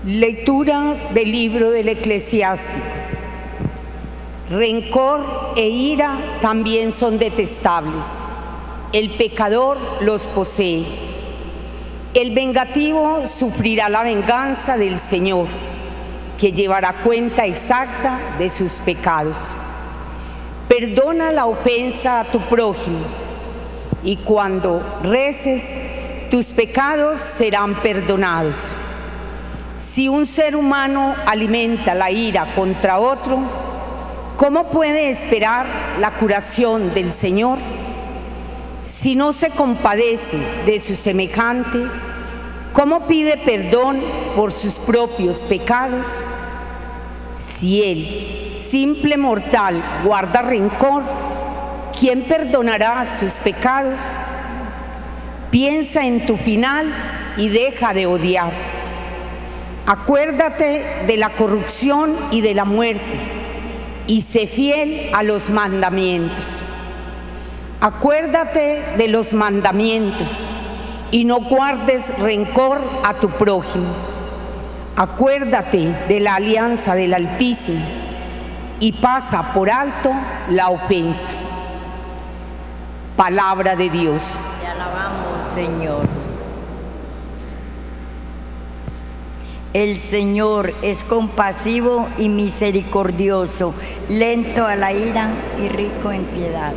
Lectura del libro del Eclesiástico. Rencor e ira también son detestables. El pecador los posee. El vengativo sufrirá la venganza del Señor, que llevará cuenta exacta de sus pecados. Perdona la ofensa a tu prójimo, y cuando reces, tus pecados serán perdonados. Si un ser humano alimenta la ira contra otro, ¿cómo puede esperar la curación del Señor? Si no se compadece de su semejante, ¿cómo pide perdón por sus propios pecados? Si él, simple mortal, guarda rencor, ¿quién perdonará sus pecados? Piensa en tu final y deja de odiar. Acuérdate de la corrupción y de la muerte, y sé fiel a los mandamientos. Acuérdate de los mandamientos, y no guardes rencor a tu prójimo. Acuérdate de la alianza del Altísimo, y pasa por alto la ofensa. Palabra de Dios. Te alabamos, Señor. El Señor es compasivo y misericordioso, lento a la ira y rico en piedad.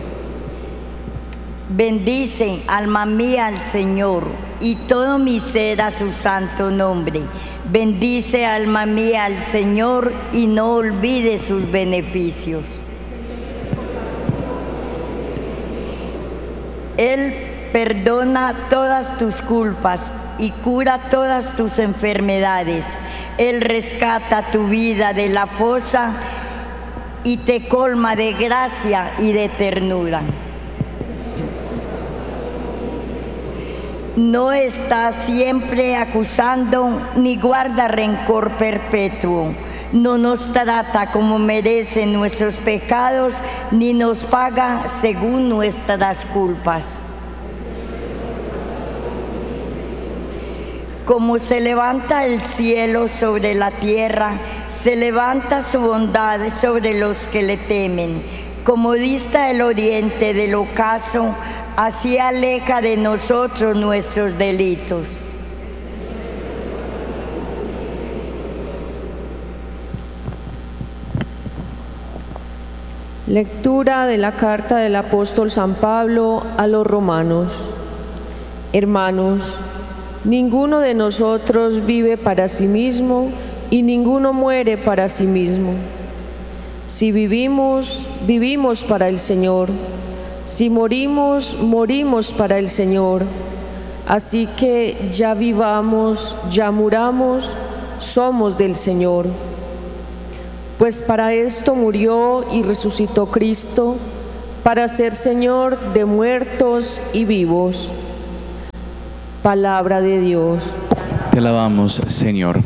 Bendice, alma mía, al Señor, y todo mi ser a su santo nombre. Bendice, alma mía, al Señor, y no olvide sus beneficios. Él perdona todas tus culpas y cura todas tus enfermedades. Él rescata tu vida de la fosa y te colma de gracia y de ternura. No está siempre acusando ni guarda rencor perpetuo. No nos trata como merecen nuestros pecados, ni nos paga según nuestras culpas. Como se levanta el cielo sobre la tierra, se levanta su bondad sobre los que le temen. Como dista el oriente del ocaso, así aleja de nosotros nuestros delitos. Lectura de la carta del apóstol San Pablo a los romanos. Hermanos, ninguno de nosotros vive para sí mismo y ninguno muere para sí mismo. Si vivimos, vivimos para el Señor. Si morimos, morimos para el Señor. Así que ya vivamos, ya muramos, somos del Señor. Pues para esto murió y resucitó Cristo, para ser Señor de muertos y vivos. Palabra de Dios. Te alabamos, Señor.